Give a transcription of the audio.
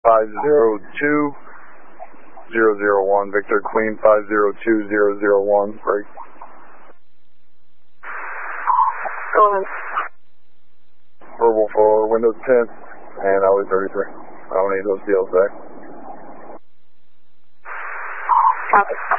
502-001, Victor Queen 502-001, break. Go ahead. Verbal for Windows 10 and Alley 33. I don't need those deals back. Copy.